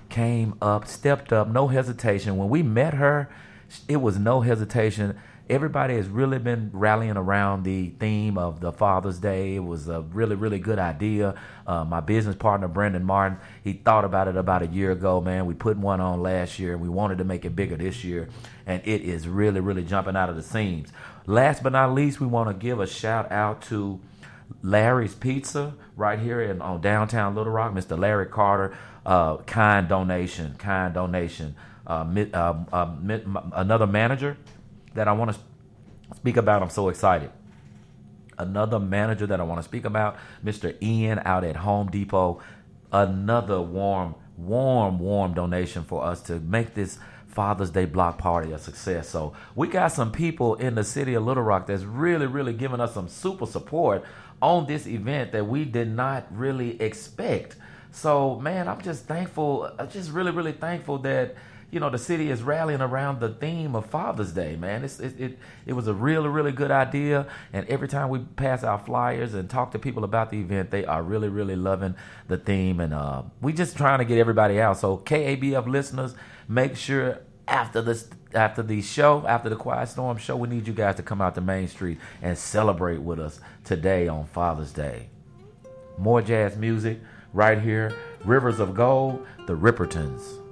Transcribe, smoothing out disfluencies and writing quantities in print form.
came up, stepped up, no hesitation. When we met her, it was no hesitation. Everybody has really been rallying around the theme of the Father's Day. It was a really, really good idea. My business partner, Brendan Martin, he thought about it about a year ago, man. We put one on last year, and we wanted to make it bigger this year, and it is really, really jumping out of the seams. Last but not least, we want to give a shout out to Larry's Pizza right here on downtown Little Rock. Mr. Larry Carter, kind donation. Another manager that I want to speak about. I'm so excited. Another manager that I want to speak about, Mr. Ian out at Home Depot. Another warm donation for us to make this Father's Day block party a success. So we got some people in the city of Little Rock that's really, really giving us some super support on this event that we did not really expect. So, man, I'm just thankful. I'm just really, really thankful that, the city is rallying around the theme of Father's Day, man. It was a really, really good idea. And every time we pass our flyers and talk to people about the event, they are really, really loving the theme. And we just trying to get everybody out. So KABF listeners, make sure after the show, after the Quiet Storm show, we need you guys to come out to Main Street and celebrate with us today on Father's Day. More jazz music right here. Rivers of Gold, the Rippertons.